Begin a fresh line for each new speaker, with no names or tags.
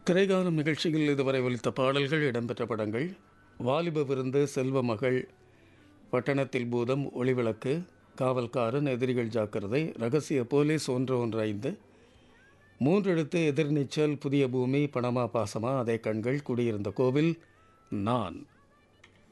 திரைகாலம் நிகழ்ச்சியில் இதுவரை ஒலித்த பாடல்கள் இடம்பெற்ற படங்கள்: வாலிப விருந்து, செல்வ மகள், பட்டணத்தில் பூதம், ஒளிவிளக்கு, காவல்காரன், எதிரிகள் ஜாக்கிரதை, ரகசிய போலீஸ், 115, மூன்றெழுத்து, எதிர்நீச்சல், புதிய பூமி, பணமா பாசமா, அதே கண்கள், குடியிருந்த கோவில், நான்.